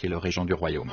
qui est le régent du royaume.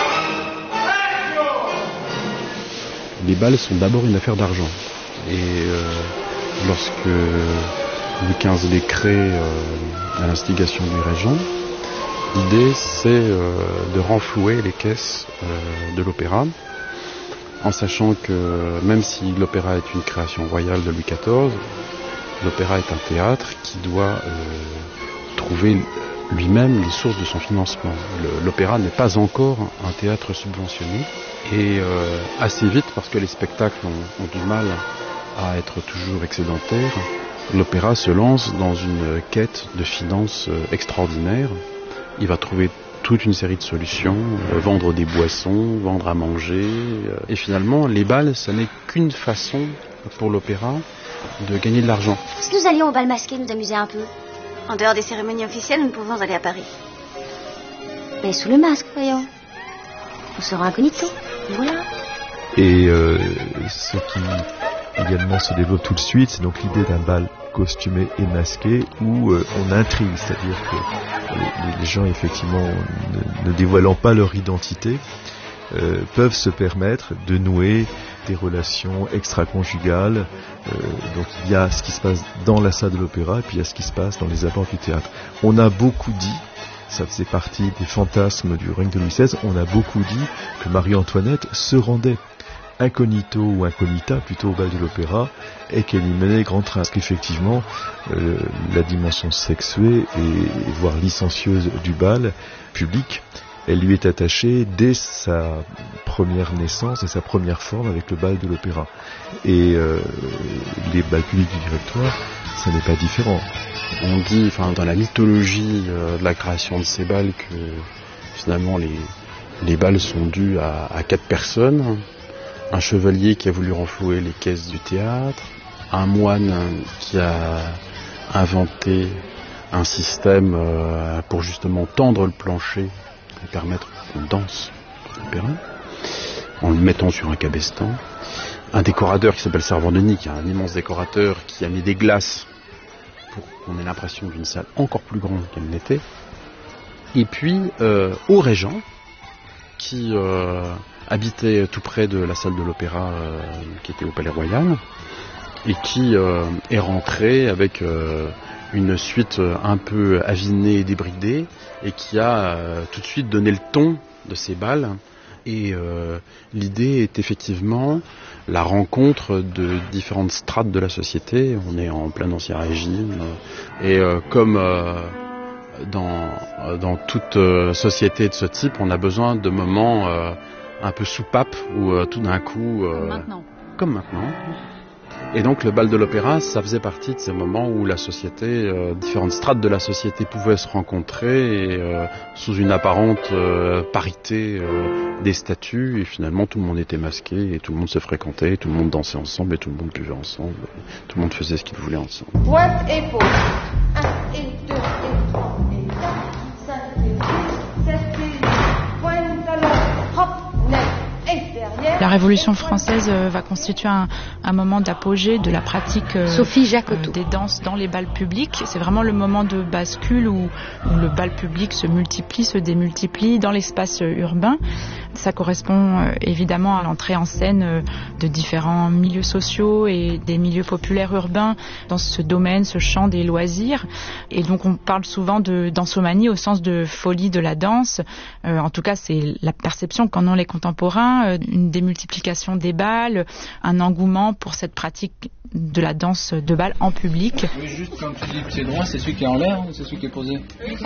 Les bals sont d'abord une affaire d'argent. Et lorsque Louis XV les crée à l'instigation du régent, l'idée c'est de renflouer les caisses de l'opéra, en sachant que même si l'opéra est une création royale de Louis XIV, l'opéra est un théâtre qui doit trouver lui-même les sources de son financement. L'opéra n'est pas encore un théâtre subventionné et assez vite, parce que les spectacles ont du mal à être toujours excédentaires, l'opéra se lance dans une quête de finances extraordinaire. Il va trouver toute une série de solutions, vendre des boissons, vendre à manger, et finalement les bals, ça n'est qu'une façon pour l'opéra de gagner de l'argent. Si nous allions au bal masqué nous amuser un peu? En dehors des cérémonies officielles, nous ne pouvons aller à Paris. Mais sous le masque, voyons. Nous serons incognito. Voilà. Et ce qui également se développe tout de suite, c'est donc l'idée d'un bal costumé et masqué où on intrigue, c'est-à-dire que les gens effectivement ne dévoilant pas leur identité peuvent se permettre de nouer des relations extra-conjugales. Donc il y a ce qui se passe dans la salle de l'opéra et puis il y a ce qui se passe dans les abords du théâtre. On a beaucoup dit, ça faisait partie des fantasmes du règne de Louis XVI, on a beaucoup dit que Marie-Antoinette se rendait incognito ou incognita plutôt au bal de l'opéra et qu'elle y menait grand train. Parce qu'effectivement, la dimension sexuée et voire licencieuse du bal public, elle lui est attachée dès sa première naissance et sa première forme avec le bal de l'opéra. Et les bals publics du directoire, ça n'est pas différent. On dit, dans la mythologie de la création de ces bals, que finalement les bals sont dus à 4 personnes. Un chevalier qui a voulu renflouer les caisses du théâtre, un moine qui a inventé un système pour justement tendre le plancher et permettre qu'on danse l'opéra, en le mettant sur un cabestan, un décorateur qui s'appelle Servandoni, qui est un immense décorateur qui a mis des glaces pour qu'on ait l'impression d'une salle encore plus grande qu'elle n'était, et puis au régent qui habitait tout près de la salle de l'opéra qui était au Palais Royal et qui est rentré avec une suite un peu avinée et débridée et qui a tout de suite donné le ton de ces bals. Et l'idée est effectivement la rencontre de différentes strates de la société. On est en plein Ancien Régime et comme dans toute société de ce type, on a besoin de moments un peu soupape où tout d'un coup... Comme maintenant. Et donc le bal de l'opéra, ça faisait partie de ces moments où la société, différentes strates de la société pouvaient se rencontrer et, sous une apparente parité des statuts, et finalement tout le monde était masqué et tout le monde se fréquentait, tout le monde dansait ensemble et tout le monde buvait ensemble, tout le monde faisait ce qu'il voulait ensemble. Droite épaule. 1 et 2 et 3 et 4, 5 et 6, 7 et 8, pointe talon, hop, neuf. La Révolution française va constituer un moment d'apogée de la pratique des danses dans les bals publics. C'est vraiment le moment de bascule où le bal public se multiplie, se démultiplie dans l'espace urbain. Ça correspond évidemment à l'entrée en scène de différents milieux sociaux et des milieux populaires urbains dans ce domaine, ce champ des loisirs. Et donc on parle souvent de dansomanie au sens de folie de la danse. En tout cas, c'est la perception qu'en ont les contemporains, une démultiplication des bals, un engouement pour cette pratique de la danse de bal en public. Oui, juste quand tu dis pied droit, c'est celui qui est en l'air ou c'est celui qui est posé?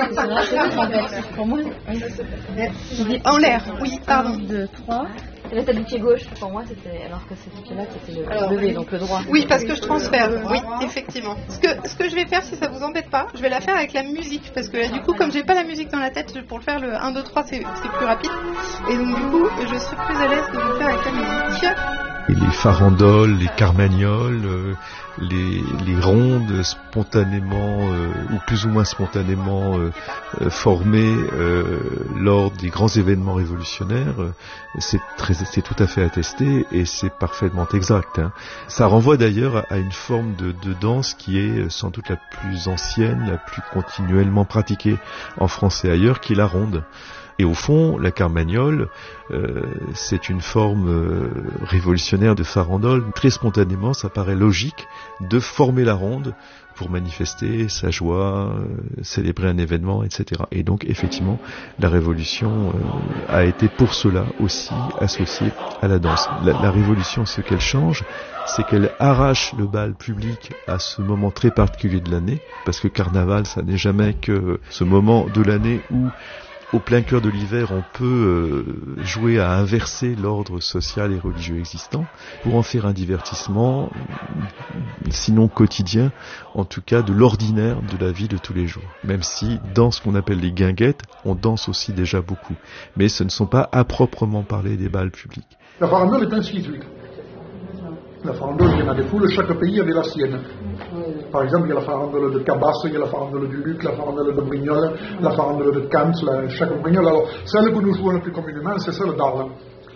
Pour moi, je dis en l'air, oui, pardon. 2, 3. Et là, t'as du pied gauche, pour moi, c'était, alors que ce pied-là, c'était le levé, donc le droit. Oui, parce que je transfère, oui, effectivement. Ce que je vais faire, si ça vous embête pas, je vais la faire avec la musique, parce que là, du coup, comme j'ai pas la musique dans la tête, pour le faire le 1, 2, 3, c'est plus rapide. Et donc, du coup, je serai plus à l'aise de le faire avec la musique. Et les farandoles, les carmagnoles, les rondes spontanément ou plus ou moins spontanément formées lors des grands événements révolutionnaires, c'est tout à fait attesté et c'est parfaitement exact. Hein. Ça renvoie d'ailleurs à une forme de danse qui est sans doute la plus ancienne, la plus continuellement pratiquée en France et ailleurs, qui est la ronde. Et au fond, la Carmagnole, c'est une forme révolutionnaire de farandole. Très spontanément, ça paraît logique de former la ronde pour manifester sa joie, célébrer un événement, etc. Et donc, effectivement, la Révolution a été pour cela aussi associée à la danse. La Révolution, ce qu'elle change, c'est qu'elle arrache le bal public à ce moment très particulier de l'année, parce que Carnaval, ça n'est jamais que ce moment de l'année où, au plein cœur de l'hiver, on peut jouer à inverser l'ordre social et religieux existant pour en faire un divertissement, sinon quotidien, en tout cas de l'ordinaire de la vie de tous les jours. Même si, dans ce qu'on appelle les guinguettes, on danse aussi déjà beaucoup. Mais ce ne sont pas à proprement parler des bals publics. La farandole est ainsi de suite. La farandole, il y en a des foules, chaque pays avait la sienne. Par exemple, il y a la farandole de Cabasse, il y a la farandole du Luc, la farandole de Brignoles, la farandole de Cants, chaque Brignoles. Alors, celle que nous jouons le plus communément, c'est celle d'Arles.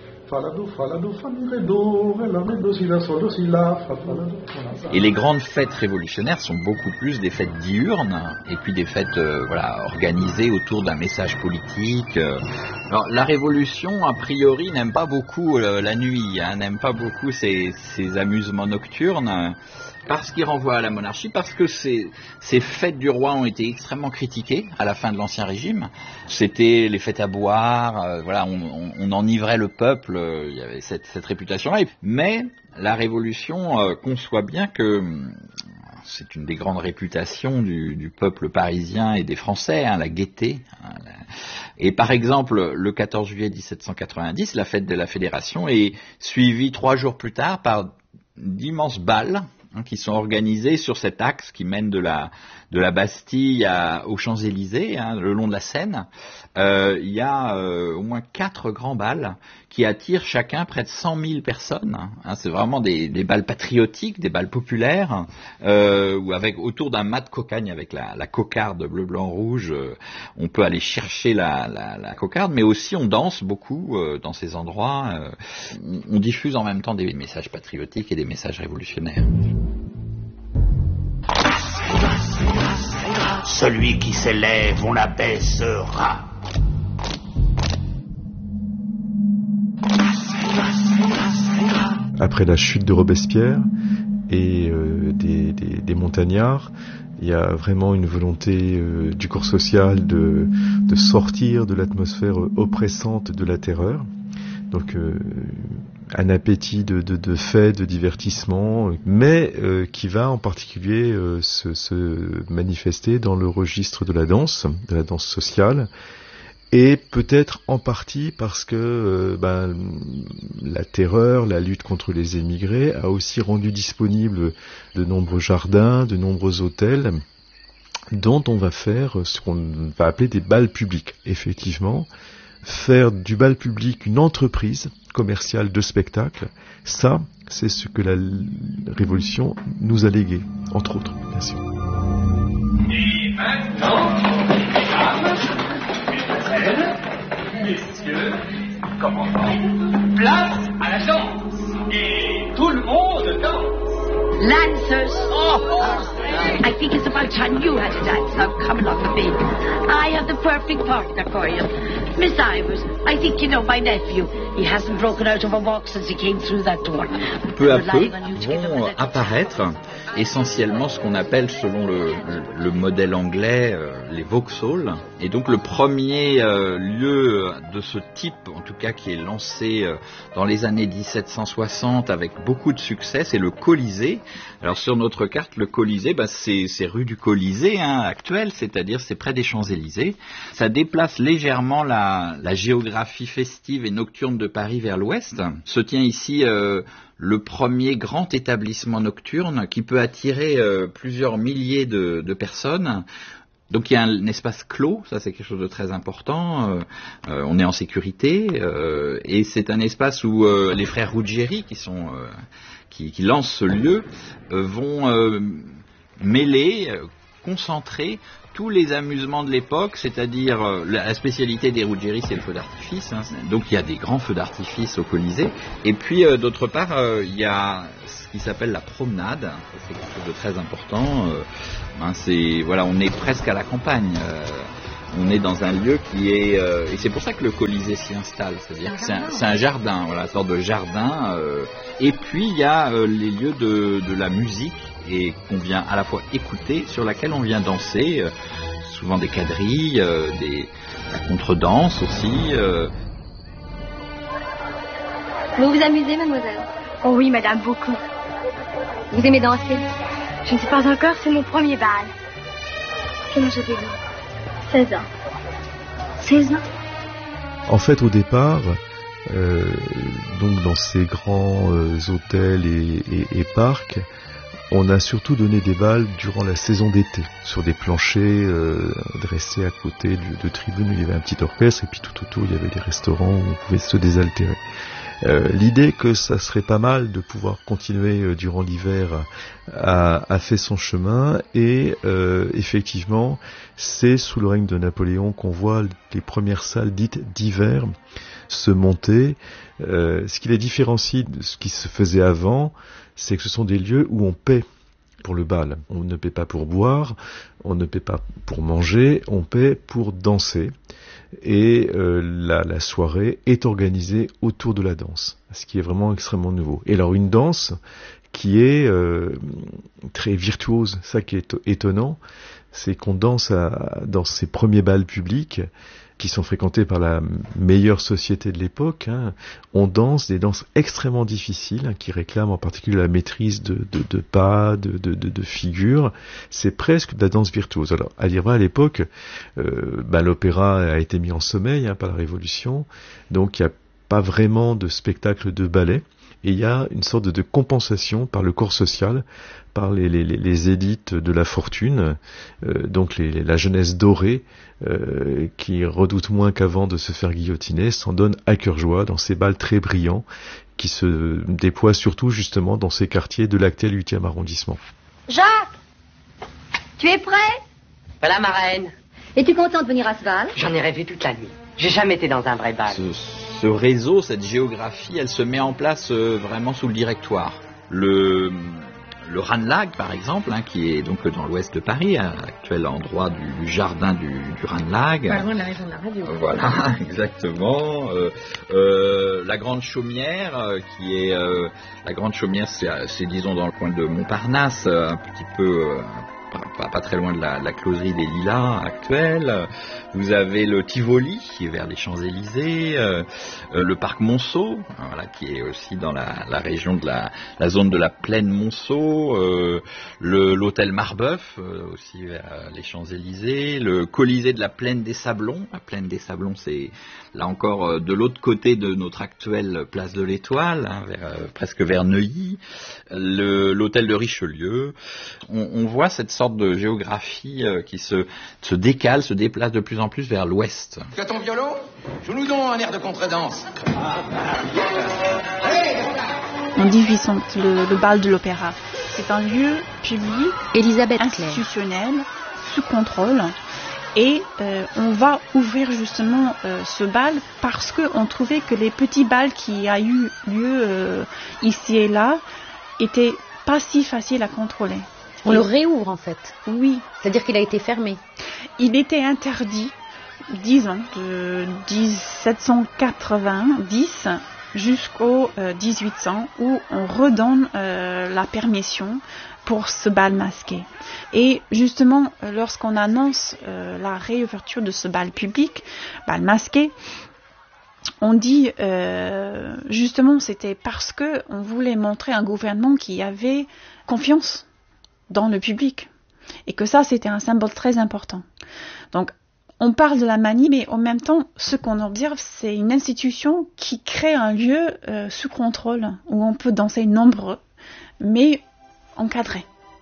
Et les grandes fêtes révolutionnaires sont beaucoup plus des fêtes diurnes et puis des fêtes organisées autour d'un message politique. Alors la Révolution, a priori, n'aime pas beaucoup la nuit, n'aime pas beaucoup ces amusements nocturnes. Parce qu'il renvoie à la monarchie, parce que ces fêtes du roi ont été extrêmement critiquées à la fin de l'Ancien Régime. C'était les fêtes à boire, on enivrait le peuple, il y avait cette réputation-là. Mais la Révolution conçoit bien que c'est une des grandes réputations du peuple parisien et des Français, la gaieté. Et par exemple, le 14 juillet 1790, la fête de la Fédération est suivie 3 jours plus tard par d'immenses bals qui sont organisés sur cet axe qui mène de la Bastille aux Champs-Élysées, le long de la Seine. Il y a au moins 4 grands bals qui attirent chacun près de 100 000 personnes. C'est vraiment des bals patriotiques, des bals populaires, où autour d'un mât de cocagne avec la cocarde bleu, blanc, rouge, on peut aller chercher la cocarde, mais aussi on danse beaucoup dans ces endroits. On diffuse en même temps des messages patriotiques et des messages révolutionnaires. Celui qui s'élève, on l'abaissera. Après la chute de Robespierre et des montagnards, il y a vraiment une volonté du corps social de sortir de l'atmosphère oppressante de la terreur. Donc un appétit de faits, de divertissement, mais qui va en particulier se manifester dans le registre de la danse sociale, et peut-être en partie parce que la terreur, la lutte contre les émigrés a aussi rendu disponibles de nombreux jardins, de nombreux hôtels, dont on va faire ce qu'on va appeler des bals publics. Effectivement, faire du bal public une entreprise commerciale de spectacle, ça, c'est ce que la Révolution nous a légué, entre autres, bien sûr. Et maintenant, mesdames, messieurs, commandant, place à la danse, et tout le monde danse. Lancers! I think it's about time you had a dance. Now come along with me. I have the perfect partner for you. Miss Ivers, I think you know my nephew. He hasn't broken out of a walk since he came through that door. Peu à peu vont apparaître essentiellement ce qu'on appelle, selon le modèle anglais, les Vauxhalls. Et donc le premier lieu de ce type, en tout cas qui est lancé dans les années 1760 avec beaucoup de succès, c'est le Colisée. Alors sur notre carte, le Colisée, c'est rue du Colisée actuelle, c'est-à-dire c'est près des Champs-Élysées. Ça déplace légèrement la géographie festive et nocturne de Paris vers l'ouest. Se tient ici le premier grand établissement nocturne qui peut attirer plusieurs milliers de personnes. Donc il y a un espace clos, ça c'est quelque chose de très important, on est en sécurité, et c'est un espace où les frères Ruggieri qui lancent ce lieu vont mêler, concentrer tous les amusements de l'époque, c'est-à-dire la spécialité des Ruggieri, c'est le feu d'artifice, donc il y a des grands feux d'artifice au Colisée, et puis d'autre part il y a ce qui s'appelle la promenade, c'est quelque chose de très important, on est presque à la campagne, On est dans un lieu qui est... et c'est pour ça que le Colisée s'y installe. C'est-à-dire que c'est un jardin, voilà, une sorte de jardin. Et puis il y a les lieux de la musique et qu'on vient à la fois écouter, sur laquelle on vient danser. Souvent des quadrilles, la contredanse aussi. Vous vous amusez, mademoiselle? Oh oui, madame, beaucoup. Vous aimez danser? Je ne sais pas encore, c'est mon premier bal. Quel âge avez-vous? 16 ans. 16 ans? En fait, au départ, donc dans ces grands hôtels et parcs, on a surtout donné des bals durant la saison d'été, sur des planchers dressés à côté de tribunes où il y avait un petit orchestre, et puis tout autour il y avait des restaurants où on pouvait se désaltérer. L'idée que ça serait pas mal de pouvoir continuer durant l'hiver a fait son chemin, et effectivement c'est sous le règne de Napoléon qu'on voit les premières salles dites d'hiver se monter. Ce qui les différencie de ce qui se faisait avant, c'est que ce sont des lieux où on paie pour le bal. On ne paie pas pour boire, on ne paie pas pour manger, on paie pour danser. Et la soirée est organisée autour de la danse, ce qui est vraiment extrêmement nouveau. Et alors une danse qui est très virtuose, ça qui est étonnant, c'est qu'on danse dans ces premiers bals publics qui sont fréquentés par la meilleure société de l'époque, on danse des danses extrêmement difficiles, qui réclament en particulier la maîtrise de pas, de figures. C'est presque de la danse virtuose. Alors, à dire vrai, à l'époque, l'opéra a été mis en sommeil par la Révolution, donc il n'y a pas vraiment de spectacle de ballet. Et il y a une sorte de compensation par le corps social, par les élites de la fortune, donc la jeunesse dorée, qui redoute moins qu'avant de se faire guillotiner, s'en donne à cœur joie dans ces bals très brillants qui se déploient surtout justement dans ces quartiers de l'actuel 8e arrondissement. Jacques, tu es prêt? Voilà ma reine. Es-tu content de venir à ce bal? J'en ai rêvé toute la nuit. J'ai jamais été dans un vrai bal. Ce réseau, cette géographie, elle se met en place vraiment sous le directoire. Le Ranelagh, par exemple, qui est donc dans l'ouest de Paris, à l'actuel endroit du jardin du Ranelagh. Pas loin de la maison de la radio. Voilà, exactement. La Grande Chaumière, qui est... la Grande Chaumière, c'est disons dans le coin de Montparnasse, un petit peu... pas très loin de la closerie des Lilas actuelle. Vous avez le Tivoli qui est vers les Champs-Élysées, le parc Monceau, qui est aussi dans la région de la zone de la plaine Monceau, l'hôtel Marbeuf aussi vers les Champs-Élysées, le Colisée de la plaine des Sablons. La plaine des Sablons, c'est là encore de l'autre côté de notre actuelle place de l'Étoile, presque vers Neuilly, l'hôtel de Richelieu. On voit cette sorte de géographie qui se décale, se déplace de plus en plus vers l'ouest. Tu as ton violon? Joue-nous donc un air de contredanse. En 1800, le bal de l'opéra, c'est un lieu public, institutionnel, sous contrôle. Et on va ouvrir justement ce bal parce qu'on trouvait que les petits bals qui a eu lieu ici et là étaient pas si faciles à contrôler. On le réouvre en fait. Oui. C'est-à-dire qu'il a été fermé. Il était interdit, disons, de 1790 jusqu'au 1800 où on redonne la permission pour ce bal masqué. Et justement, lorsqu'on annonce la réouverture de ce bal public, bal masqué, on dit justement c'était parce que on voulait montrer un gouvernement qui avait confiance dans le public et que ça c'était un symbole très important. Donc on parle de la manie, mais en même temps ce qu'on observe c'est une institution qui crée un lieu sous contrôle où on peut danser nombreux mais encadré.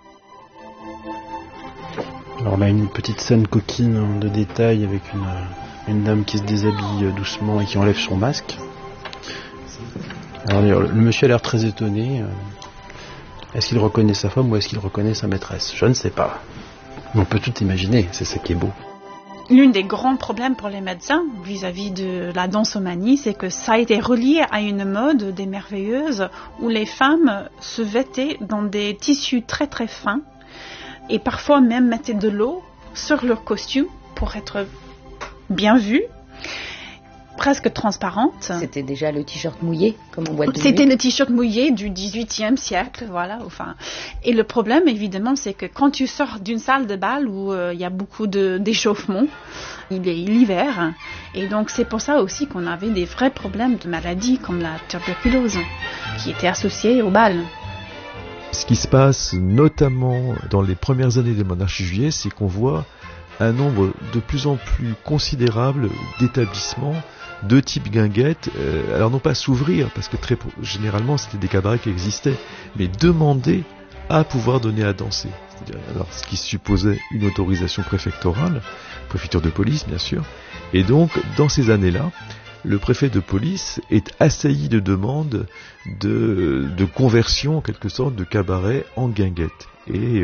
Alors on a une petite scène coquine de détail avec une dame qui se déshabille doucement et qui enlève son masque. Alors le monsieur a l'air très étonné. Est-ce qu'il reconnaît sa femme ou est-ce qu'il reconnaît sa maîtresse? Je ne sais pas. On peut tout imaginer, c'est ça qui est beau. L'un des grands problèmes pour les médecins vis-à-vis de la dansomanie, c'est que ça a été relié à une mode des merveilleuses où les femmes se vêtaient dans des tissus très très fins et parfois même mettaient de l'eau sur leur costume pour être bien vue, presque transparente. C'était déjà le t-shirt mouillé, comme en boîte de nuit. C'était le t-shirt mouillé du XVIIIe siècle, voilà. Enfin, et le problème, évidemment, c'est que quand tu sors d'une salle de bal où il y a beaucoup d'échauffement, il est l'hiver, et donc c'est pour ça aussi qu'on avait des vrais problèmes de maladies comme la tuberculose, qui étaient associés au bal. Ce qui se passe notamment dans les premières années des monarchies juillet, c'est qu'on voit un nombre de plus en plus considérable d'établissements de type guinguette, alors non pas s'ouvrir, parce que généralement c'était des cabarets qui existaient, mais demander à pouvoir donner à danser. C'est-à-dire, alors, ce qui supposait une autorisation préfectorale, préfecture de police bien sûr, et donc dans ces années-là, le préfet de police est assailli de demandes de conversion en quelque sorte de cabaret en guinguette. Et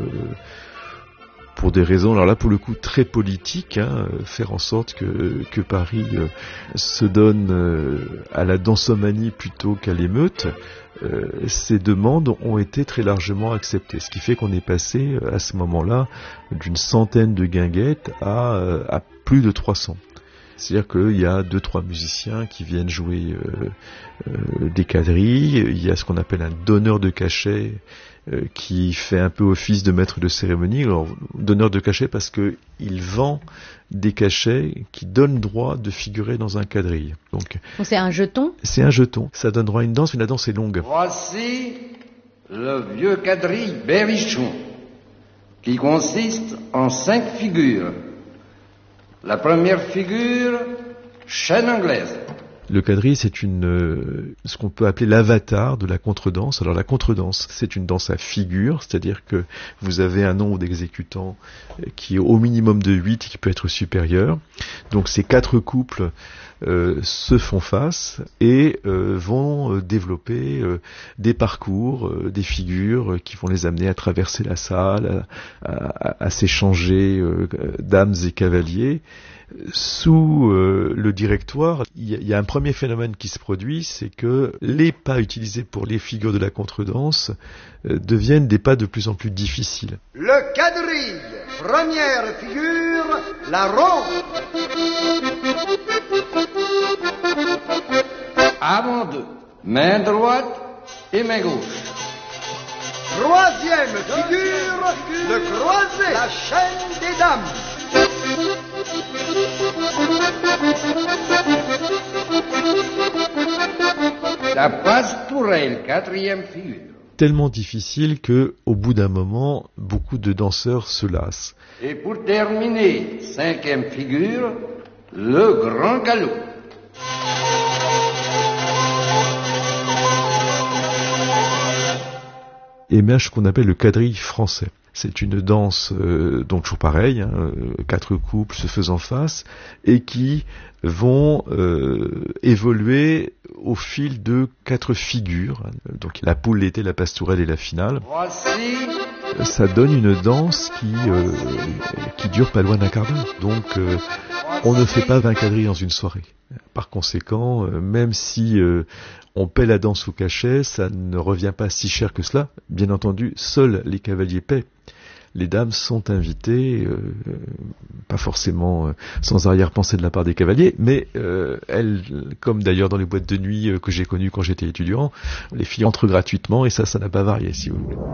pour des raisons, alors là pour le coup très politiques, faire en sorte que Paris se donne à la dansomanie plutôt qu'à l'émeute, ces demandes ont été très largement acceptées. Ce qui fait qu'on est passé à ce moment-là d'une centaine de guinguettes à plus de 300. C'est-à-dire qu'il y a 2-3 musiciens qui viennent jouer des quadrilles, il y a ce qu'on appelle un donneur de cachet qui fait un peu office de maître de cérémonie. Alors, donneur de cachet parce qu'il vend des cachets qui donnent droit de figurer dans un quadrille. Donc c'est un jeton ? C'est un jeton. Ça donne droit à une danse, mais la danse est longue. Voici le vieux quadrille berrichon qui consiste en 5 figures. La première figure, chaîne anglaise. Le quadrille, c'est ce qu'on peut appeler l'avatar de la contredanse. Alors la contredanse, c'est une danse à figure, c'est-à-dire que vous avez un nombre d'exécutants qui est au minimum de 8 et qui peut être supérieur. Donc ces 4 couples se font face et vont développer des parcours, des figures qui vont les amener à traverser la salle, à s'échanger dames et cavaliers. Sous le directoire, il y a un premier phénomène qui se produit, c'est que les pas utilisés pour les figures de la contredanse deviennent des pas de plus en plus difficiles. Le quadrille, première figure, la ronde. Avant 2, main droite et main gauche. Troisième figure, le croisé, la chaîne des dames. La pastourelle, 4e figure. Tellement difficile que, au bout d'un moment, beaucoup de danseurs se lassent. Et pour terminer, 5e figure, le grand galop. Émerge ce qu'on appelle le quadrille français. C'est une danse, donc toujours pareil, 4 couples se faisant face, et qui vont évoluer au fil de 4 figures. Donc la poule, l'été, la pastourelle et la finale. Voici. Ça donne une danse qui dure pas loin d'un quart d'heure. Donc on ne fait pas 20 quadrilles dans une soirée. Par conséquent, même si on paie la danse au cachet, ça ne revient pas si cher que cela. Bien entendu, seuls les cavaliers paient. Les dames sont invitées, pas forcément sans arrière-pensée de la part des cavaliers, mais elles, comme d'ailleurs dans les boîtes de nuit que j'ai connues quand j'étais étudiant, les filles entrent gratuitement et ça n'a pas varié, si vous voulez.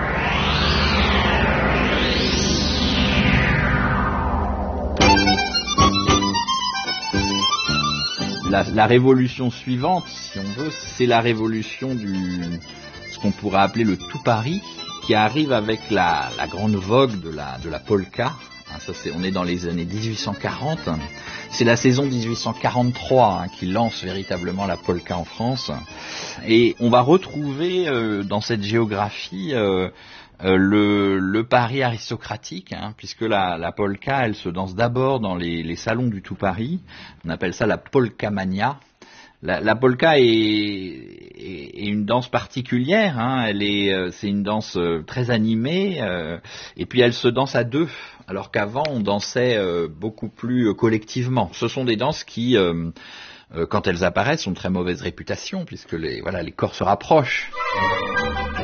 La révolution suivante, si on veut, c'est la révolution ce qu'on pourrait appeler le tout Paris, qui arrive avec la grande vogue de la polka. On est dans les années 1840. C'est la saison 1843 qui lance véritablement la polka en France. Et on va retrouver dans cette géographie le Paris aristocratique, puisque la polka, elle se danse d'abord dans les salons du tout Paris. On appelle ça la polkamania. La polka est une danse particulière, c'est une danse très animée, et puis elle se danse à 2, alors qu'avant on dansait beaucoup plus collectivement. Ce sont des danses qui, quand elles apparaissent, ont de très mauvaise réputation, puisque les corps se rapprochent.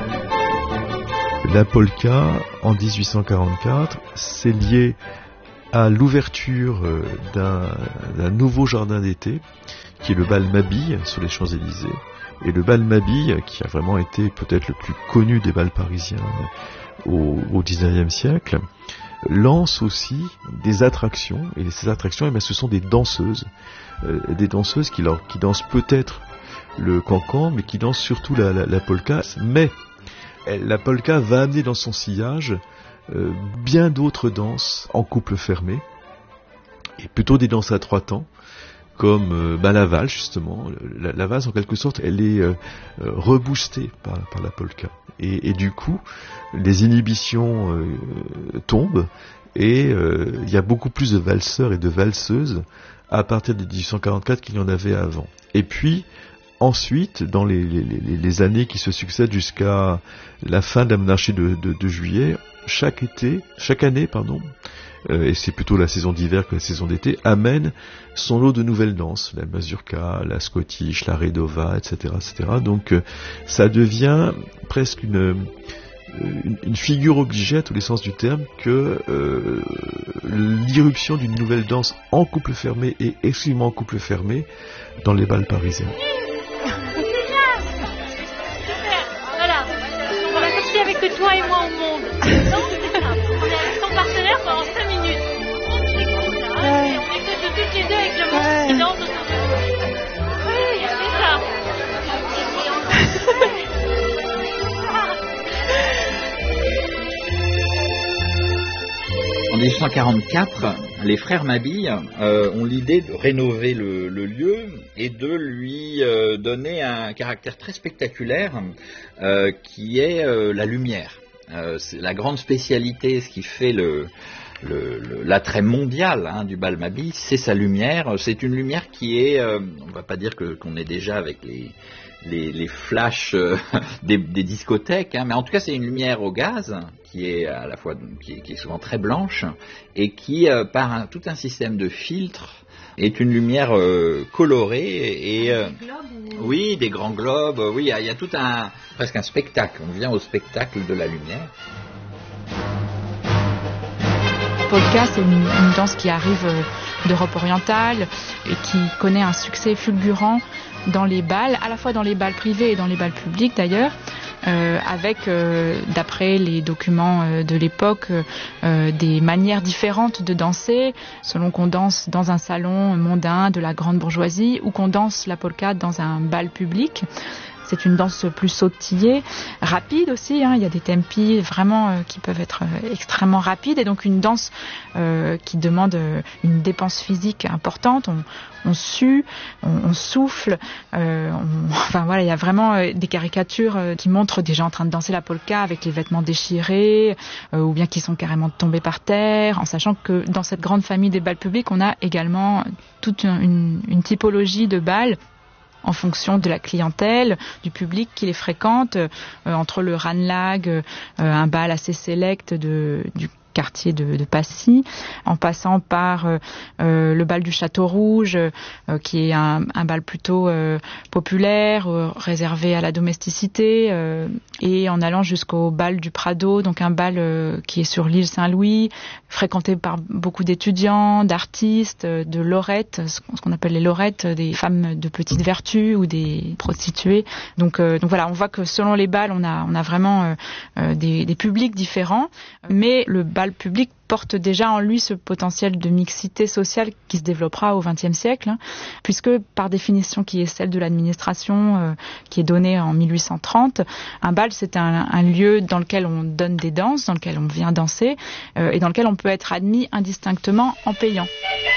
La polka, en 1844, c'est lié à l'ouverture d'un nouveau jardin d'été, qui est le bal Mabille sur les Champs-Élysées. Et le bal Mabille, qui a vraiment été peut-être le plus connu des bals parisiens au XIXe siècle, lance aussi des attractions. Et ces attractions, ce sont des danseuses. Des danseuses qui dansent peut-être le cancan, mais qui dansent surtout la polka. Mais la polka va amener dans son sillage bien d'autres danses en couple fermé, et plutôt des danses à 3 temps, comme la valse justement. La valse en quelque sorte, elle est reboostée par la polka. Et du coup, les inhibitions tombent, et il y a beaucoup plus de valseurs et de valseuses à partir de 1844 qu'il y en avait avant. Et puis, ensuite, dans les années qui se succèdent jusqu'à la fin de la monarchie de Juillet, chaque année, et c'est plutôt la saison d'hiver que la saison d'été, amène son lot de nouvelles danses, la mazurka, la scottish, la redova, etc., etc. Donc ça devient presque une figure obligée à tous les sens du terme que l'irruption d'une nouvelle danse en couple fermé et exclusivement en couple fermé dans les bals parisiens. Voilà, on va chercher avec que toi et moi au monde. Non, c'est ça. On est avec ton partenaire pendant 5 minutes. On écoute toutes les deux avec le monde qui danse autour de nous. Oui, c'est ça. En 1844, les frères Mabille ont l'idée de rénover le lieu et de lui donner un caractère très spectaculaire qui est la lumière. C'est la grande spécialité, ce qui fait l'attrait mondial du bal Mabille, c'est sa lumière. C'est une lumière qui est, on ne va pas dire qu'on est déjà avec les flashs des discothèques, mais en tout cas c'est une lumière au gaz qui est à la fois qui est souvent très blanche et qui par tout un système de filtres est une lumière colorée et oui, des grands globes, oui, il y a tout presque un spectacle. On vient au spectacle de la lumière. Polka, c'est une danse qui arrive d'Europe orientale et qui connaît un succès fulgurant dans les bals, à la fois dans les bals privés et dans les bals publics d'ailleurs, avec, d'après les documents de l'époque, des manières différentes de danser, selon qu'on danse dans un salon mondain de la grande bourgeoisie ou qu'on danse la polka dans un bal public. C'est une danse plus sautillée, rapide aussi, il y a des tempis vraiment qui peuvent être extrêmement rapides, et donc une danse qui demande une dépense physique importante. On sue, on souffle, enfin voilà, il y a vraiment des caricatures qui montrent des gens en train de danser la polka avec les vêtements déchirés, ou bien qui sont carrément tombés par terre, en sachant que dans cette grande famille des bals publics, on a également toute une typologie de bals en fonction de la clientèle, du public qui les fréquente, entre le Ranelagh, un bal assez sélect du quartier de Passy, en passant par le bal du Château Rouge, qui est un bal plutôt populaire, réservé à la domesticité, et en allant jusqu'au bal du Prado, donc un bal qui est sur l'île Saint-Louis, fréquenté par beaucoup d'étudiants, d'artistes, de lorettes, ce qu'on appelle les lorettes, des femmes de petite vertu ou des prostituées. Donc voilà, on voit que selon les bals, on a vraiment des publics différents, mais le bal public porte déjà en lui ce potentiel de mixité sociale qui se développera au XXe siècle, puisque par définition qui est celle de l'administration, qui est donnée en 1830, un bal c'est un lieu dans lequel on donne des danses, dans lequel on vient danser, et dans lequel on peut être admis indistinctement en payant.